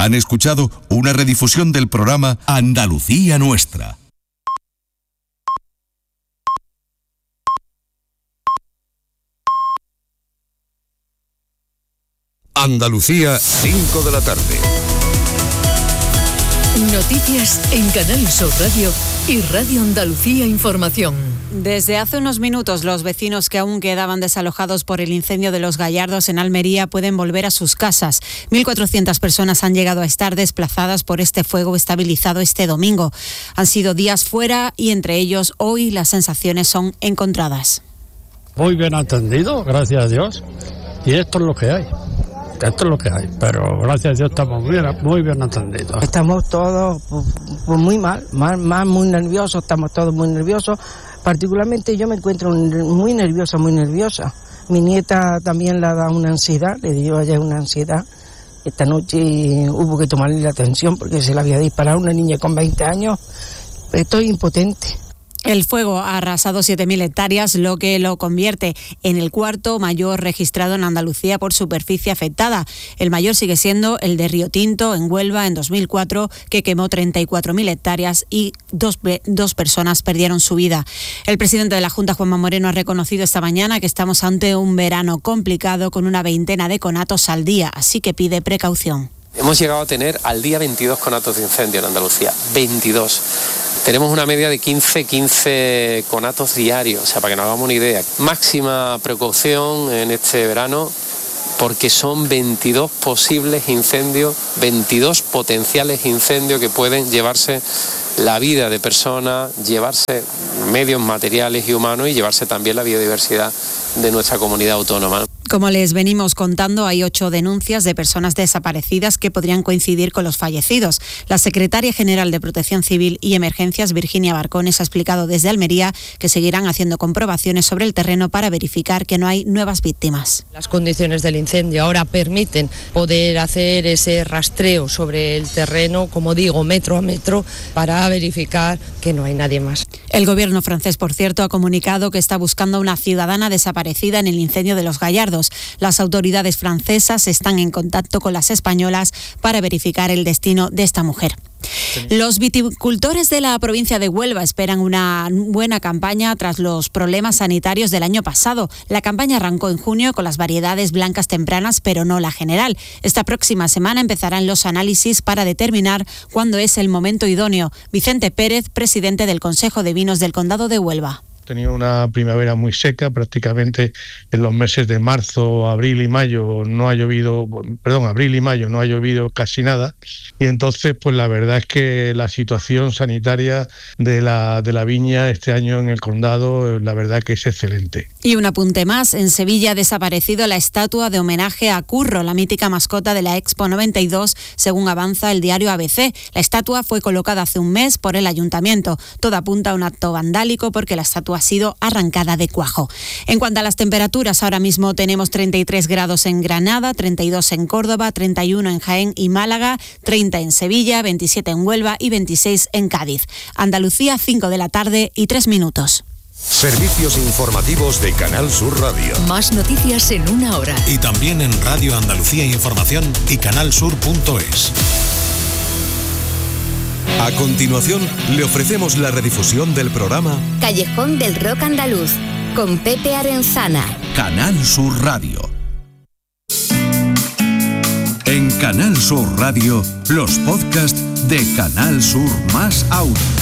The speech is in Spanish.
Han escuchado una redifusión del programa Andalucía Nuestra. Andalucía, 5 de la tarde. Noticias en Canal Sur Radio y Radio Andalucía Información. Desde hace unos minutos, los vecinos que aún quedaban desalojados por el incendio de Los Gallardos en Almería pueden volver a sus casas. 1.400 personas han llegado a estar desplazadas por este fuego estabilizado este domingo. Han sido días fuera y entre ellos hoy las sensaciones son encontradas. Muy bien atendido, gracias a Dios. Y esto es lo que hay. Esto es lo que hay, pero gracias a Dios estamos muy bien atendidos. Estamos todos pues muy mal, muy nerviosos, estamos todos muy nerviosos. Particularmente yo me encuentro muy nerviosa. Mi nieta también le ha dado una ansiedad, le dio ayer una ansiedad. Esta noche hubo que tomarle la atención porque se le había disparado una niña con 20 años. Estoy impotente. El fuego ha arrasado 7.000 hectáreas, lo que lo convierte en el cuarto mayor registrado en Andalucía por superficie afectada. El mayor sigue siendo el de Río Tinto, en Huelva, en 2004, que quemó 34.000 hectáreas y dos personas perdieron su vida. El presidente de la Junta, Juanma Moreno, ha reconocido esta mañana que estamos ante un verano complicado con una veintena de conatos al día, así que pide precaución. Hemos llegado a tener al día 22 conatos de incendio en Andalucía, 22. Tenemos una media de 15 conatos diarios, o sea, para que nos hagamos una idea. Máxima precaución en este verano porque son 22 posibles incendios, 22 potenciales incendios que pueden llevarse la vida de personas, llevarse medios materiales y humanos y llevarse también la biodiversidad de nuestra comunidad autónoma. Como les venimos contando, hay 8 denuncias de personas desaparecidas que podrían coincidir con los fallecidos. La secretaria general de Protección Civil y Emergencias, Virginia Barcones, ha explicado desde Almería que seguirán haciendo comprobaciones sobre el terreno para verificar que no hay nuevas víctimas. Las condiciones del incendio ahora permiten poder hacer ese rastreo sobre el terreno, como digo, metro a metro, para verificar que no hay nadie más. El gobierno francés, por cierto, ha comunicado que está buscando a una ciudadana desaparecida en el incendio de Los Gallardos. Las autoridades francesas están en contacto con las españolas para verificar el destino de esta mujer. Los viticultores de la provincia de Huelva esperan una buena campaña tras los problemas sanitarios del año pasado. La campaña arrancó en junio con las variedades blancas tempranas, pero no la general. Esta próxima semana empezarán los análisis para determinar cuándo es el momento idóneo. Vicente Pérez, presidente del Consejo de Vinos del Condado de Huelva. Tenido una primavera muy seca, prácticamente en los meses de marzo, abril y mayo no ha llovido casi nada, y entonces pues la verdad es que la situación sanitaria de la viña este año en el condado, la verdad que es excelente. Y un apunte más, en Sevilla ha desaparecido la estatua de homenaje a Curro, la mítica mascota de la Expo 92, según avanza el diario ABC. La estatua fue colocada hace un mes por el ayuntamiento. Todo apunta a un acto vandálico porque la estatua ha sido arrancada de cuajo. En cuanto a las temperaturas, ahora mismo tenemos 33 grados en Granada, 32 en Córdoba, 31 en Jaén y Málaga, 30 en Sevilla, 27 en Huelva y 26 en Cádiz. Andalucía, 5 de la tarde y 3 minutos. Servicios informativos de Canal Sur Radio. Más noticias en una hora. Y también en Radio Andalucía Información y canalsur.es. A continuación, le ofrecemos la redifusión del programa Callejón del Rock Andaluz, con Pepe Arenzana. Canal Sur Radio. En Canal Sur Radio, los podcasts de Canal Sur más Audio.